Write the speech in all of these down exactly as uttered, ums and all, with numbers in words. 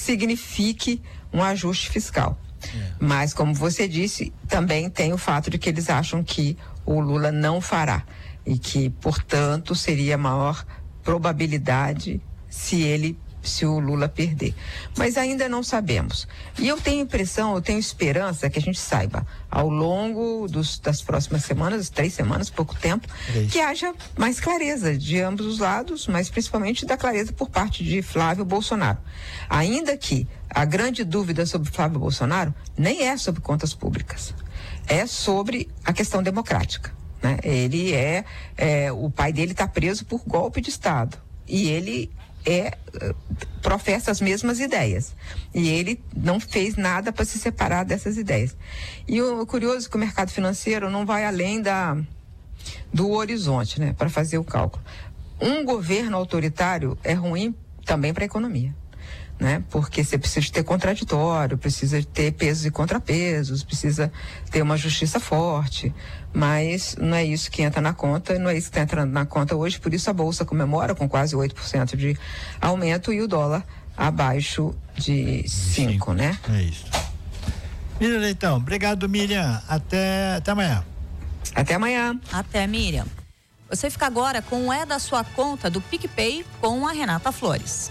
signifique um ajuste fiscal. É. Mas, como você disse, também tem o fato de que eles acham que o Lula não fará e que, portanto, seria maior probabilidade se ele se o Lula perder. Mas ainda não sabemos. E eu tenho impressão, eu tenho esperança que a gente saiba, ao longo dos, das próximas semanas, três semanas, pouco tempo, é que haja mais clareza de ambos os lados, mas principalmente da clareza por parte de Flávio Bolsonaro. Ainda que a grande dúvida sobre Flávio Bolsonaro nem é sobre contas públicas, é sobre a questão democrática, né? Ele é, é o pai dele está preso por golpe de Estado e ele é, professa as mesmas ideias. E ele não fez nada para se separar dessas ideias. E o curioso é que o mercado financeiro não vai além da, do horizonte, né, para fazer o cálculo. Um governo autoritário é ruim também para a economia, né? Porque você precisa ter contraditório, precisa ter pesos e contrapesos, precisa ter uma justiça forte, mas não é isso que entra na conta, não é isso que está entrando na conta hoje, por isso a Bolsa comemora com quase oito por cento de aumento e o dólar abaixo de cinco, né? É isso. Miriam Leitão, obrigado, Miriam, até, até amanhã. Até amanhã. Até, Miriam. Você fica agora com o É da Sua Conta do PicPay com a Renata Flores.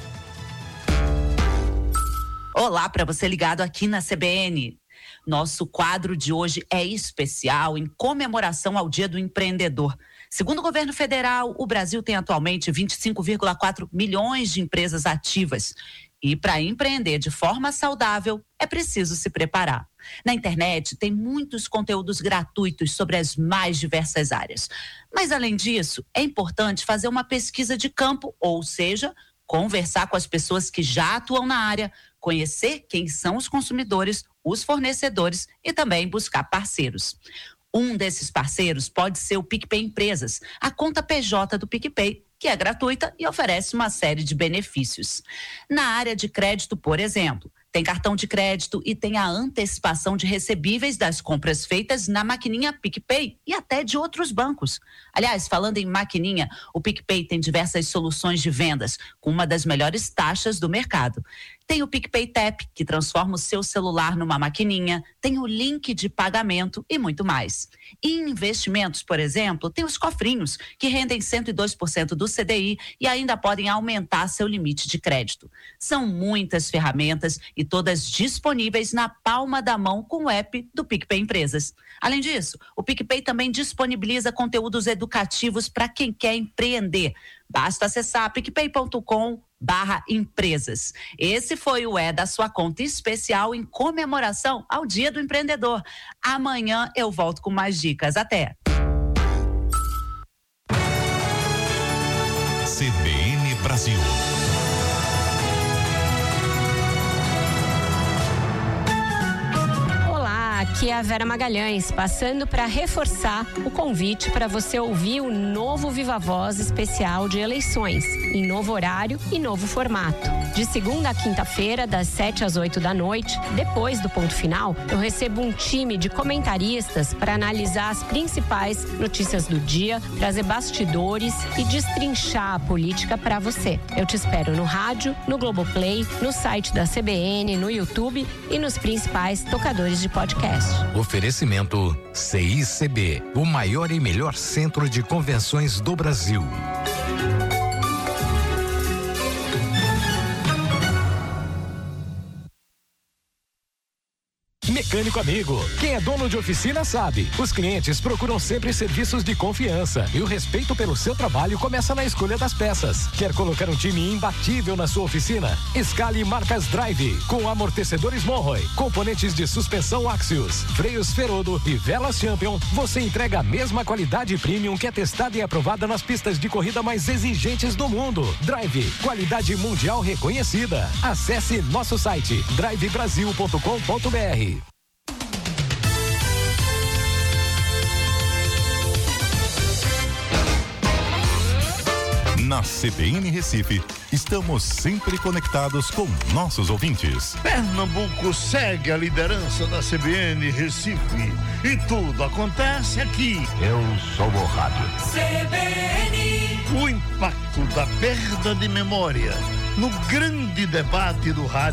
Olá para você ligado aqui na C B N. Nosso quadro de hoje é especial em comemoração ao Dia do Empreendedor. Segundo o governo federal, o Brasil tem atualmente vinte e cinco vírgula quatro milhões de empresas ativas. E para empreender de forma saudável, é preciso se preparar. Na internet tem muitos conteúdos gratuitos sobre as mais diversas áreas. Mas além disso, é importante fazer uma pesquisa de campo, ou seja, conversar com as pessoas que já atuam na área, conhecer quem são os consumidores, os fornecedores e também buscar parceiros. Um desses parceiros pode ser o PicPay Empresas, a conta P J do PicPay, que é gratuita e oferece uma série de benefícios. Na área de crédito, por exemplo, tem cartão de crédito e tem a antecipação de recebíveis das compras feitas na maquininha PicPay e até de outros bancos. Aliás, falando em maquininha, o PicPay tem diversas soluções de vendas com uma das melhores taxas do mercado. Tem o PicPay Tap, que transforma o seu celular numa maquininha, tem o link de pagamento e muito mais. E em investimentos, por exemplo, tem os cofrinhos, que rendem cento e dois por cento do C D I e ainda podem aumentar seu limite de crédito. São muitas ferramentas e todas disponíveis na palma da mão com o app do PicPay Empresas. Além disso, o PicPay também disponibiliza conteúdos educativos para quem quer empreender. Basta acessar picpay ponto com barra empresas. Esse foi o É da Sua Conta especial em comemoração ao Dia do Empreendedor. Amanhã eu volto com mais dicas. Até! C B N Brasil. Aqui é a Vera Magalhães, passando para reforçar o convite para você ouvir o novo Viva Voz especial de eleições, em novo horário e novo formato. De segunda a quinta-feira, das sete às oito da noite, depois do ponto final, eu recebo um time de comentaristas para analisar as principais notícias do dia, trazer bastidores e destrinchar a política para você. Eu te espero no rádio, no Globoplay, no site da C B N, no YouTube e nos principais tocadores de podcast. Oferecimento C I C B, o maior e melhor centro de convenções do Brasil. Mecânico amigo, quem é dono de oficina sabe, os clientes procuram sempre serviços de confiança e o respeito pelo seu trabalho começa na escolha das peças. Quer colocar um time imbatível na sua oficina? Escale marcas Drive, com amortecedores Monroe, componentes de suspensão Axios, freios Ferodo e velas Champion. Você entrega a mesma qualidade premium que é testada e aprovada nas pistas de corrida mais exigentes do mundo. Drive, qualidade mundial reconhecida. Acesse nosso site drive brasil ponto com ponto br. Na C B N Recife, estamos sempre conectados com nossos ouvintes. Pernambuco segue a liderança da C B N Recife e tudo acontece aqui. Eu sou o rádio. C B N. O impacto da perda de memória no grande debate do rádio.